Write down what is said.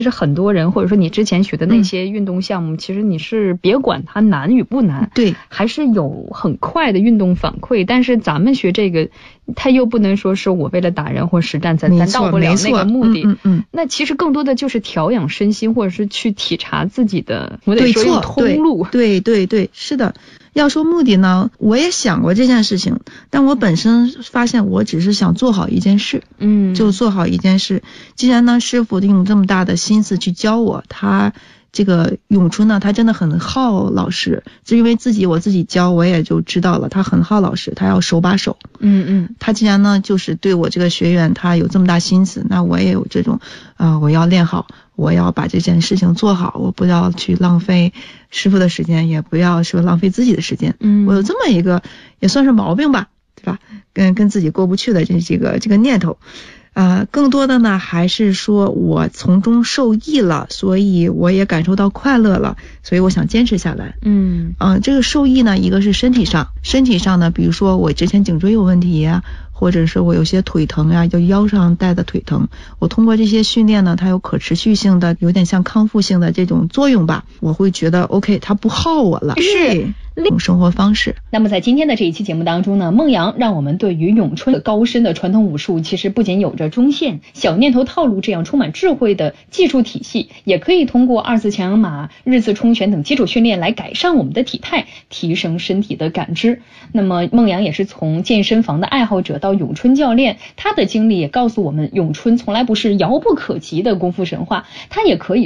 其实很多人或者说你之前学的那些运动项目，其实你是别管它难与不难， 对， 还是有很快的运动反馈。但是咱们学这个，它又不能说是我为了打人或实战咱到不了那个目的。那其实更多的就是调养身心，或者是去体察自己的，我得说用通路。 对，是的。要说目的呢，我也想过这件事情，但我本身发现我只是想做好一件事，就做好一件事。既然呢师傅用这么大的心思去教我，他这个咏春呢，他真的很好老师，就因为我自己教，我也就知道了，他很好老师，他要手把手。他既然呢就是对我这个学员他有这么大心思，那我也有这种我要练好，我要把这件事情做好，我不要去浪费师傅的时间，也不要说浪费自己的时间。我有这么一个也算是毛病吧，对吧？跟自己过不去的这个念头。更多的呢还是说我从中受益了，所以我也感受到快乐了，所以我想坚持下来。这个受益呢，一个是身体上呢，比如说我之前颈椎有问题啊，或者是我有些腿疼啊，就腰上带的腿疼，我通过这些训练呢，它有可持续性的，有点像康复性的这种作用吧，我会觉得 OK， 它不耗我了，是一种生活方式。 那么在今天的这一期节目当中呢，孟阳让我们对于咏春的高深的传统武术，其实不仅有着中线、小念头套路这样充满智慧的技术体系，也可以通过二字强马、日字冲拳等基础训练来改善我们的体态，提升身体的感知。那么孟阳也是从健身房的爱好者到咏春教练，他的经历也告诉我们，咏春从来不是遥不可及的功夫神话，它也可以